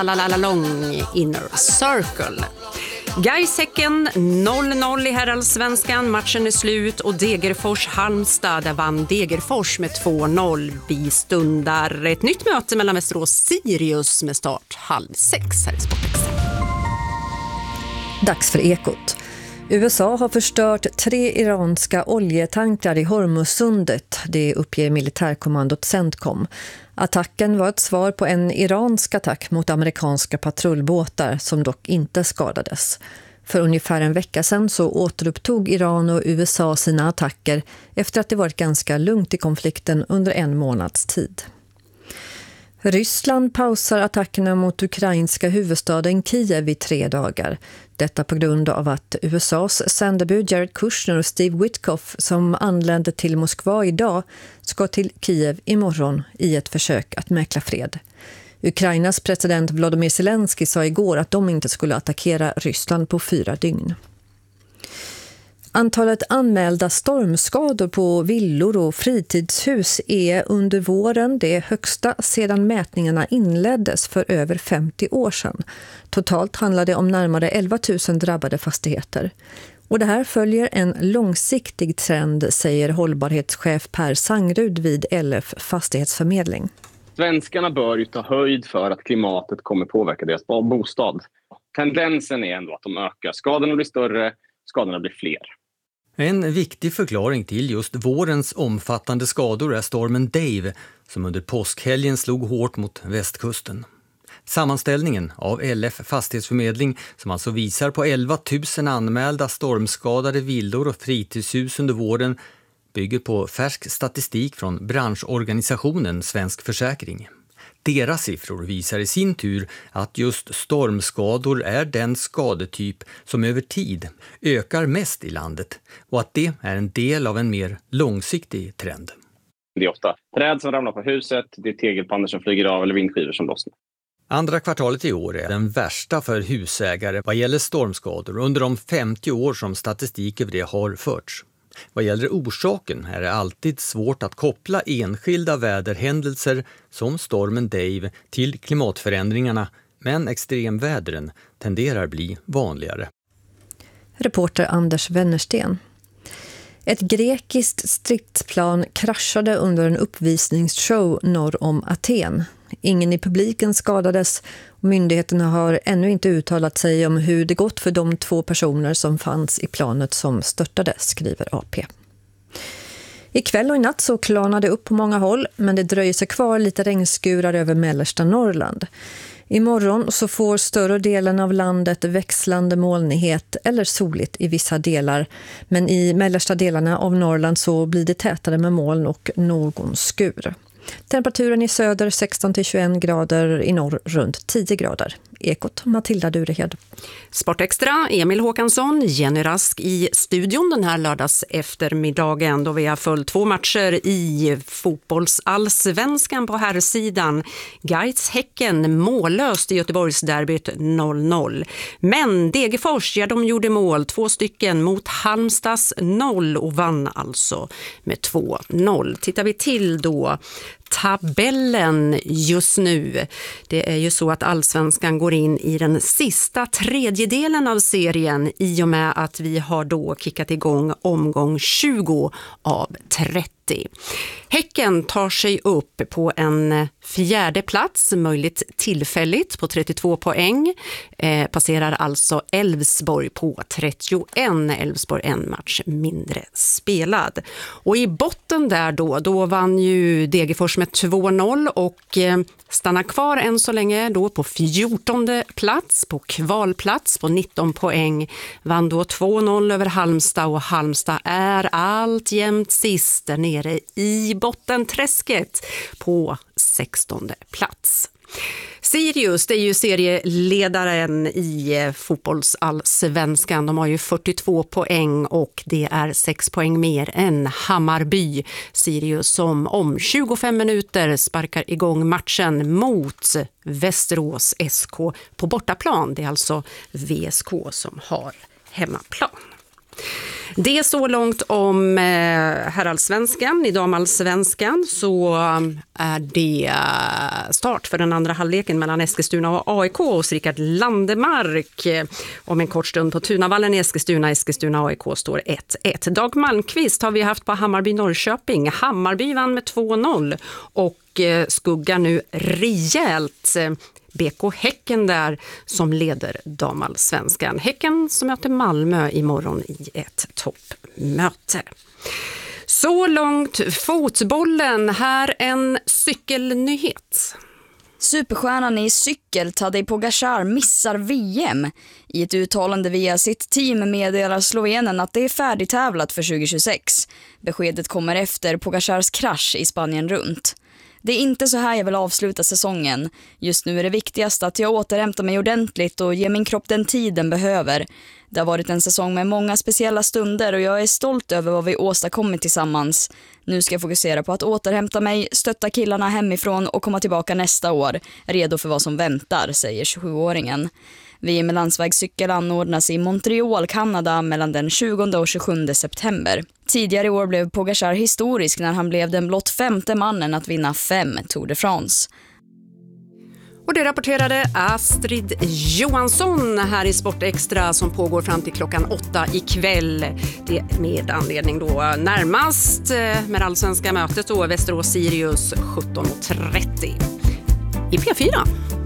Long Inner Circle. Gais-Häcken 0-0 i herrallsvenskan. Matchen är slut och Degerfors-Halmstad, där vann Degerfors med 2-0. Vi stundar ett nytt möte mellan Västerås-Sirius med start 5:30 här i Sportextra. Dags för Ekot. USA har förstört 3 iranska oljetankrar i Hormuzsundet, det uppger militärkommandot CENTCOM. Attacken var ett svar på en iransk attack mot amerikanska patrullbåtar som dock inte skadades. För ungefär en vecka sedan så återupptog Iran och USA sina attacker efter att det varit ganska lugnt i konflikten under en månads tid. Ryssland pausar attackerna mot ukrainska huvudstaden Kiev i 3 dagar. Detta på grund av att USAs sändebud Jared Kushner och Steve Witkoff, som anlände till Moskva idag, ska till Kiev imorgon i ett försök att mäkla fred. Ukrainas president Volodymyr Zelensky sa igår att de inte skulle attackera Ryssland på 4 dygn. Antalet anmälda stormskador på villor och fritidshus är under våren det högsta sedan mätningarna inleddes för över 50 år sedan. Totalt handlar det om närmare 11 000 drabbade fastigheter. Och det här följer en långsiktig trend, säger hållbarhetschef Per Sangrud vid LF Fastighetsförmedling. Svenskarna bör ju ta höjd för att klimatet kommer påverka deras bostad. Tendensen är ändå att de ökar. Skadorna blir större, skadorna blir fler. En viktig förklaring till just vårens omfattande skador är stormen Dave, som under påskhelgen slog hårt mot västkusten. Sammanställningen av LF Fastighetsförmedling, som alltså visar på 11 000 anmälda stormskadade villor och fritidshus under våren, bygger på färsk statistik från branschorganisationen Svensk Försäkring. Deras siffror visar i sin tur att just stormskador är den skadetyp som över tid ökar mest i landet och att det är en del av en mer långsiktig trend. Det är ofta träd som ramlar på huset, det är tegelpannor som flyger av eller vindskivor som lossnar. Andra kvartalet i år är den värsta för husägare vad gäller stormskador under de 50 år som statistik över det har förts. Vad gäller orsaken är det alltid svårt att koppla enskilda väderhändelser som stormen Dave till klimatförändringarna, men extremvädren tenderar bli vanligare. Reporter Anders Wennersten. Ett grekiskt stridsplan kraschade under en uppvisningsshow norr om Aten. Ingen i publiken skadades och myndigheterna har ännu inte uttalat sig om hur det gått för de 2 personer som fanns i planet som störtade, skriver AP. Ikväll och i natt så klarnade det upp på många håll, men det dröjer sig kvar lite regnskurar över mellersta Norrland. Imorgon så får större delen av landet växlande molnighet eller soligt i vissa delar. Men i mellersta delarna av Norrland så blir det tätare med moln och någon skur. Temperaturen i söder 16-21 grader, i norr runt 10 grader. Ekot, Matilda Durehed. Sportextra, Emil Håkansson, Jenny Rask i studion den här lördags eftermiddagen, då vi har följt 2 matcher i fotbollsallsvenskan på herrsidan. Gais-Häcken mållöst i Göteborgsderbyt 0-0. Men Degerfors, ja, de gjorde mål, 2 stycken mot Halmstads 0 och vann alltså med 2-0. Tittar vi till då tabellen just nu. Det är ju så att allsvenskan går in i den sista tredjedelen av serien i och med att vi har då kickat igång omgång 20 av 30. Häcken tar sig upp på en 4:e plats, möjligt tillfälligt, på 32 poäng. Passerar alltså Elfsborg på 31. Elfsborg en match mindre spelad. Och i botten där då vann ju Degerfors med 2-0 och stannar kvar än så länge då på 14:e plats, på kvalplats på 19 poäng. Vann då 2-0 över Halmstad och Halmstad är alltjämt sist där nere i bottenträsket på 16:e plats. Sirius, det är ju serieledaren i fotbollsallsvenskan. De har ju 42 poäng och det är 6 poäng mer än Hammarby. Sirius som om 25 minuter sparkar igång matchen mot Västerås SK på bortaplan. Det är alltså VSK som har hemmaplan. Det är så långt om herrallsvenskan. I damallsvenskan så är det start för den andra halvleken mellan Eskilstuna och AIK hos Rickard Landemark. Om en kort stund på Tunavallen i Eskilstuna. Eskilstuna AIK står 1-1. Dag Malmqvist har vi haft på Hammarby Norrköping. Hammarby vann med 2-0 och skuggar nu rejält BK Häcken där som leder damallsvenskan. Häcken som möter Malmö imorgon i ett toppmöte. Så långt fotbollen. Här en cykelnyhet. Superstjärnan i cykel Tadej Pogačar missar VM. I ett uttalande via sitt team meddelar Slovenen att det är färdigtävlat för 2026. Beskedet kommer efter Pogačars krasch i Spanien runt. Det är inte så här jag vill avsluta säsongen. Just nu är det viktigast att jag återhämtar mig ordentligt och ger min kropp den tid den behöver. Det har varit en säsong med många speciella stunder och jag är stolt över vad vi åstadkommit tillsammans. Nu ska jag fokusera på att återhämta mig, stötta killarna hemifrån och komma tillbaka nästa år. Redo för vad som väntar, säger 27-åringen. VM med landsvägscykel anordnas i Montreal, Kanada mellan den 20 och 27 september. Tidigare i år blev Pogačar historisk när han blev den blott 5:e mannen att vinna 5 Tour de France. Och det rapporterade Astrid Johansson här i Sport Extra som pågår fram till klockan 8 ikväll. Det med anledning då närmast med allsvenska mötet då Västerås Sirius 17:30 i P4.